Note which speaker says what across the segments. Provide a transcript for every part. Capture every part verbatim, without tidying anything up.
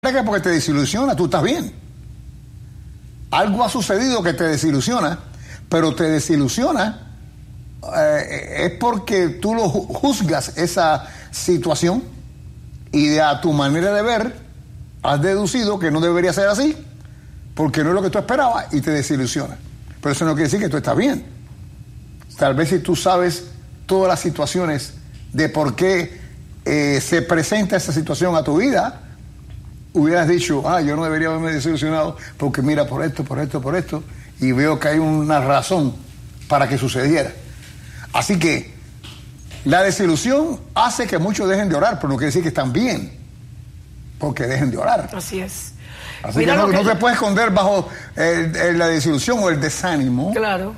Speaker 1: que porque te desilusiona, tú estás bien. Algo ha sucedido que te desilusiona, pero te desilusiona eh, es porque tú lo juzgas esa situación y a tu manera de ver has deducido que no debería ser así, porque no es lo que tú esperabas y te desilusiona. Pero eso no quiere decir que tú estás bien. Tal vez si tú sabes todas las situaciones de por qué eh, se presenta esa situación a tu vida, hubieras dicho, ah, yo no debería haberme desilusionado porque mira, por esto, por esto, por esto, y veo que hay una razón para que sucediera. Así que la desilusión hace que muchos dejen de orar, pero no quiere decir que están bien, porque dejen de orar.
Speaker 2: Así es.
Speaker 1: Así
Speaker 2: Mira
Speaker 1: que no,
Speaker 2: que
Speaker 1: no te puedes esconder bajo el, el, la desilusión o el desánimo.
Speaker 2: Claro.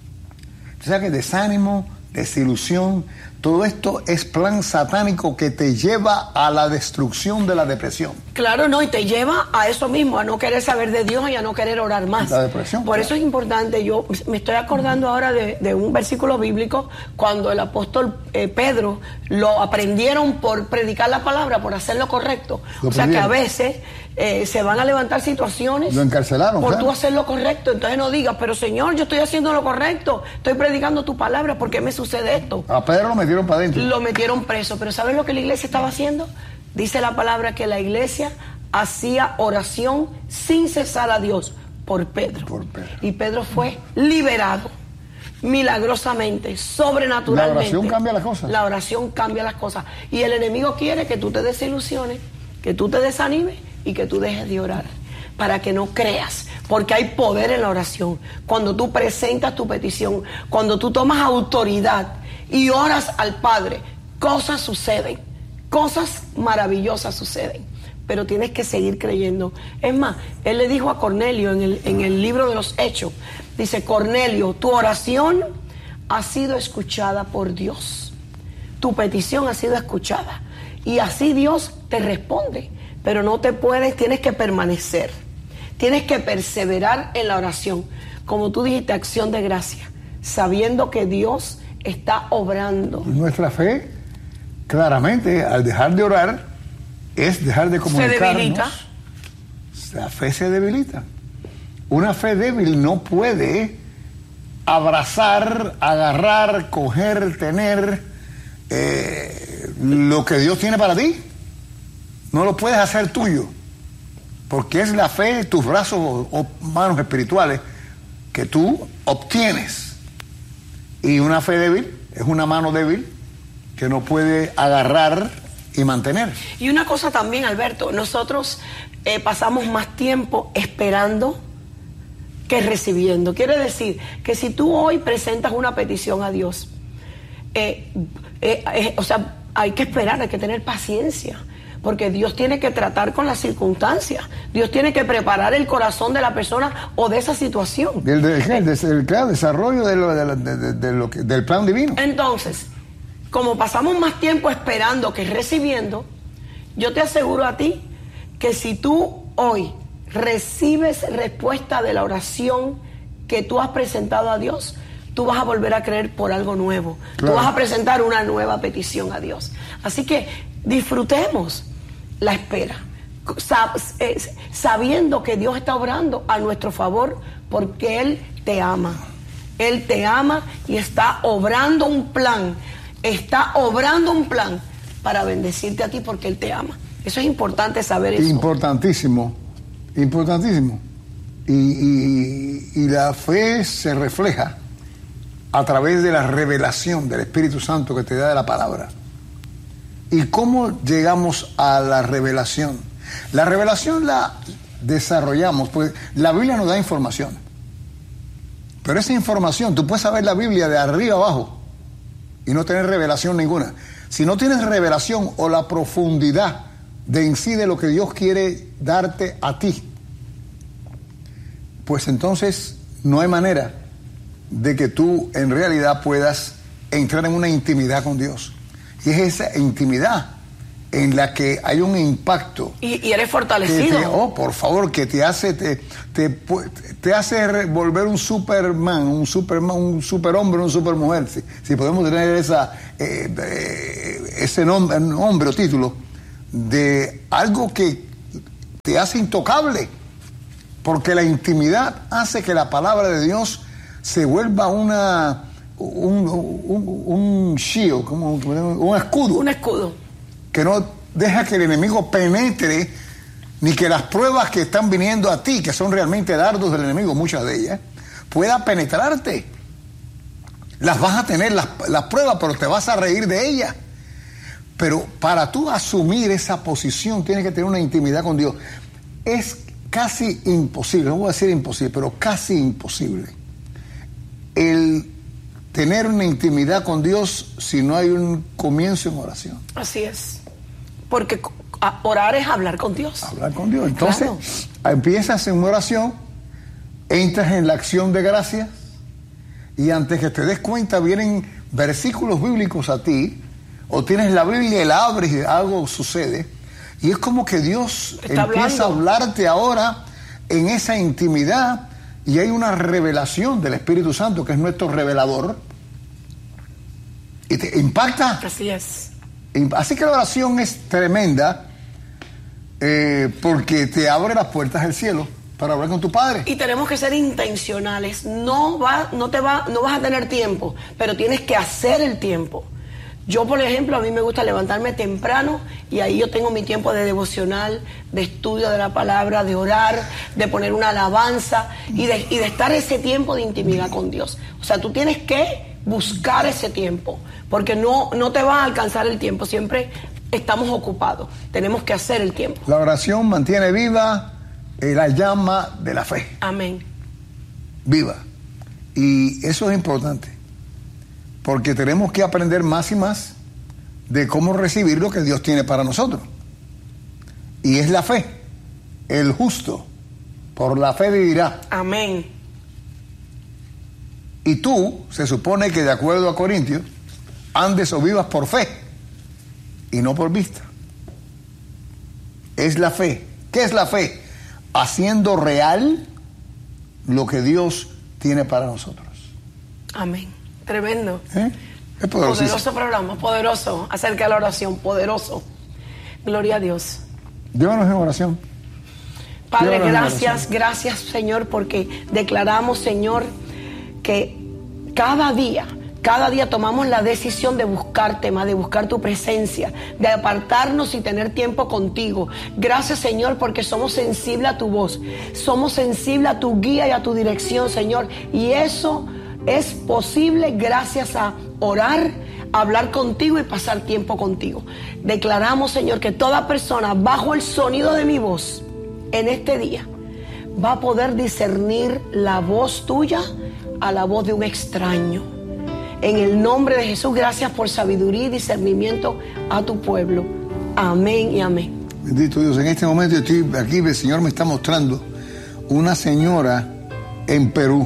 Speaker 1: O sea que desánimo, desilusión, todo esto es plan satánico que te lleva a la destrucción de la depresión.
Speaker 2: Claro, no, y te lleva a eso mismo, a no querer saber de Dios y a no querer orar más.
Speaker 1: La depresión.
Speaker 2: Por
Speaker 1: claro.
Speaker 2: eso es importante, yo me estoy acordando ahora de, de un versículo bíblico, cuando el apóstol eh, Pedro lo aprendieron por predicar la palabra, por hacer lo correcto.
Speaker 1: Lo
Speaker 2: o sea que a
Speaker 1: aprendieron.
Speaker 2: veces eh, se van a levantar situaciones.
Speaker 1: Lo encarcelaron.
Speaker 2: Por
Speaker 1: claro.
Speaker 2: tú hacer lo correcto. Entonces no digas, pero Señor, yo estoy haciendo lo correcto, estoy predicando tu palabra, ¿por qué me sucede esto?
Speaker 1: A Pedro lo metieron para adentro.
Speaker 2: Lo metieron preso, pero ¿sabes lo que la iglesia estaba haciendo? Dice la palabra que la iglesia hacía oración sin cesar a Dios por Pedro.
Speaker 1: Por Pedro.
Speaker 2: Y Pedro fue liberado milagrosamente, sobrenaturalmente.
Speaker 1: La oración cambia las cosas.
Speaker 2: La oración cambia las cosas. Y el enemigo quiere que tú te desilusiones, que tú te desanimes y que tú dejes de orar, para que no creas, porque hay poder en la oración. Cuando tú presentas tu petición, cuando tú tomas autoridad y oras al Padre, cosas suceden, cosas maravillosas suceden, pero tienes que seguir creyendo. Es más, él le dijo a Cornelio en el, en el libro de los Hechos, dice: Cornelio, tu oración ha sido escuchada por Dios, tu petición ha sido escuchada, y así Dios te responde, pero no te puedes, tienes que permanecer, tienes que perseverar en la oración, como tú dijiste, acción de gracia, sabiendo que Dios está obrando.
Speaker 1: Nuestra fe, claramente, al dejar de orar, es dejar de comunicarnos.
Speaker 2: Se debilita.
Speaker 1: La fe se debilita. Una fe débil no puede abrazar, agarrar, coger, tener eh, lo que Dios tiene para ti. No lo puedes hacer tuyo, porque es la fe, tus brazos o, o manos espirituales que tú obtienes. Y una fe débil es una mano débil que no puede agarrar y mantener.
Speaker 2: Y una cosa también, Alberto, nosotros eh, pasamos más tiempo esperando que recibiendo. Quiere decir que si tú hoy presentas una petición a Dios, eh, eh, eh, o sea, hay que esperar, hay que tener paciencia, porque Dios tiene que tratar con las circunstancias. Dios tiene que preparar el corazón de la persona o de esa situación.
Speaker 1: El, de, el, de, el claro, desarrollo de lo, de, de, de lo que, del plan divino.
Speaker 2: Entonces, como pasamos más tiempo esperando que recibiendo, yo te aseguro a ti que si tú hoy recibes respuesta de la oración que tú has presentado a Dios, tú vas a volver a creer por algo nuevo. Claro. Tú vas a presentar una nueva petición a Dios. Así que disfrutemos la espera, sabiendo que Dios está obrando a nuestro favor, porque Él te ama. Él te ama y está obrando un plan, está obrando un plan para bendecirte a ti, porque Él te ama. Eso es importante saber eso.
Speaker 1: Importantísimo, importantísimo. Y, y, y la fe se refleja a través de la revelación del Espíritu Santo que te da de la palabra. ¿Y cómo llegamos a la revelación? La revelación la desarrollamos, pues la Biblia nos da información. Pero esa información, tú puedes saber la Biblia de arriba abajo y no tener revelación ninguna. Si no tienes revelación o la profundidad de en sí de lo que Dios quiere darte a ti, pues entonces no hay manera de que tú en realidad puedas entrar en una intimidad con Dios. Y es esa intimidad en la que hay un impacto.
Speaker 2: Y, y eres fortalecido.
Speaker 1: Te, oh, por favor, que te hace, te, te, te hace volver un Superman, un Superman, un superhombre, un supermujer. Si, si podemos tener esa, eh, eh, ese nombre, nombre o título de algo que te hace intocable, porque la intimidad hace que la palabra de Dios se vuelva una un, un, un shield, como un, un escudo.
Speaker 2: Un escudo.
Speaker 1: Que no deja que el enemigo penetre, ni que las pruebas que están viniendo a ti, que son realmente dardos del enemigo, muchas de ellas, pueda penetrarte. Las vas a tener las, las pruebas, pero te vas a reír de ellas. Pero para tú asumir esa posición, tienes que tener una intimidad con Dios. Es casi imposible, no voy a decir imposible, pero casi imposible el tener una intimidad con Dios si no hay un comienzo en oración.
Speaker 2: Así es. Porque orar es hablar con Dios.
Speaker 1: Hablar con Dios. Entonces, claro, empiezas en oración, entras en la acción de gracias, y antes que te des cuenta vienen versículos bíblicos a ti, o tienes la Biblia y la abres y algo sucede, y es como que Dios
Speaker 2: Está
Speaker 1: empieza
Speaker 2: hablando.
Speaker 1: a hablarte ahora en esa intimidad, y hay una revelación del Espíritu Santo, que es nuestro revelador, y te impacta.
Speaker 2: Así es.
Speaker 1: Así que la oración es tremenda, eh, porque te abre las puertas del cielo para hablar con tu Padre.
Speaker 2: Y tenemos que ser intencionales. No va, no te va, no vas a tener tiempo, pero tienes que hacer el tiempo. Yo, por ejemplo, a mí me gusta levantarme temprano y ahí yo tengo mi tiempo de devocional, de estudio de la palabra, de orar, de poner una alabanza y de, y de estar ese tiempo de intimidad con Dios. O sea, tú tienes que buscar ese tiempo, porque no, no te va a alcanzar el tiempo. Siempre estamos ocupados. Tenemos que hacer el tiempo.
Speaker 1: La oración mantiene viva eh, la llama de la fe.
Speaker 2: Amén.
Speaker 1: Viva. Y eso es importante, porque tenemos que aprender más y más de cómo recibir lo que Dios tiene para nosotros. Y es la fe. El justo por la fe vivirá.
Speaker 2: Amén.
Speaker 1: Y tú, se supone que de acuerdo a Corintios, andes o vivas por fe y no por vista. Es la fe. ¿Qué es la fe? Haciendo real lo que Dios tiene para nosotros.
Speaker 2: Amén. Tremendo.
Speaker 1: ¿Eh? Es poderosísimo.
Speaker 2: Poderoso programa, poderoso, acerca de la oración, poderoso. Gloria a Dios.
Speaker 1: Llévanos en oración.
Speaker 2: Padre,
Speaker 1: Llévanos en
Speaker 2: gracias,
Speaker 1: oración.
Speaker 2: gracias, Señor, porque declaramos, Señor, que cada día, cada día tomamos la decisión de buscarte más, de buscar tu presencia, de apartarnos y tener tiempo contigo. Gracias, Señor, porque somos sensibles a tu voz, somos sensibles a tu guía y a tu dirección, Señor, y eso es posible gracias a orar, hablar contigo y pasar tiempo contigo. Declaramos, Señor, que toda persona bajo el sonido de mi voz en este día va a poder discernir la voz tuya a la voz de un extraño. En el nombre de Jesús, gracias por sabiduría y discernimiento a tu pueblo. Amén y amén.
Speaker 1: Bendito Dios. En este momento estoy aquí, el Señor me está mostrando una señora en Perú.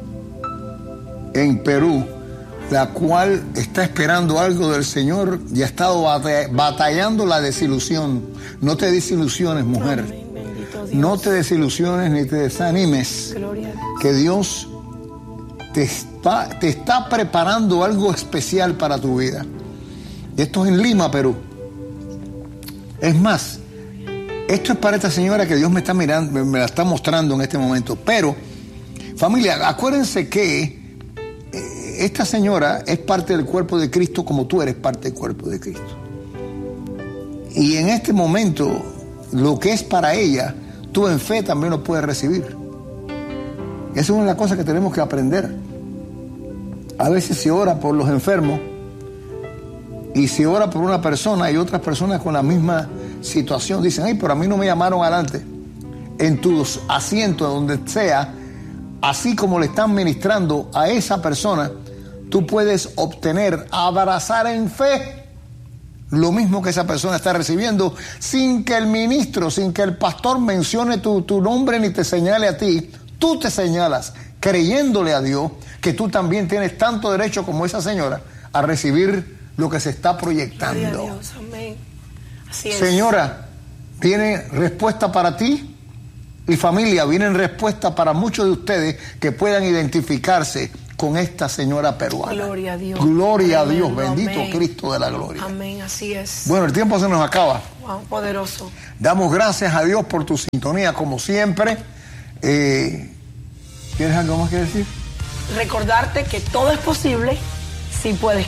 Speaker 1: En Perú, la cual está esperando algo del Señor y ha estado batallando la desilusión. No te desilusiones, mujer.
Speaker 2: Amén, bendito Dios.
Speaker 1: No te desilusiones ni te desanimes.
Speaker 2: Gloria a Dios.
Speaker 1: Que Dios te está, te está preparando algo especial para tu vida. Esto es en Lima, Perú. Es más, esto es para esta señora que Dios me está mirando, me la está mostrando en este momento. Pero, familia, acuérdense que esta señora es parte del cuerpo de Cristo, como tú eres parte del cuerpo de Cristo. Y en este momento, lo que es para ella, tú en fe también lo puedes recibir. Esa es una de las cosas que tenemos que aprender. A veces se ora por los enfermos y se ora por una persona y otras personas con la misma situación dicen: ay, pero a mí no me llamaron adelante. En tus asientos, donde sea, así como le están ministrando a esa persona, tú puedes obtener, abrazar en fe lo mismo que esa persona está recibiendo, sin que el ministro, sin que el pastor mencione tu, tu nombre ni te señale a ti. Tú te señalas, creyéndole a Dios, que tú también tienes tanto derecho como esa señora a recibir lo que se está proyectando.
Speaker 2: Gloria a Dios, amén. Así es.
Speaker 1: Señora, tiene respuesta para ti. Y familia, vienen respuestas para muchos de ustedes que puedan identificarse con esta señora peruana.
Speaker 2: Gloria a Dios.
Speaker 1: Gloria a Dios,
Speaker 2: Tremendo,
Speaker 1: bendito
Speaker 2: amén.
Speaker 1: Cristo de la gloria.
Speaker 2: Amén, así es.
Speaker 1: Bueno, el tiempo se nos acaba.
Speaker 2: Wow, poderoso.
Speaker 1: Damos gracias a Dios por tu sintonía, como siempre. Eh, ¿Tienes algo más que decir?
Speaker 2: Recordarte que todo es posible si puedes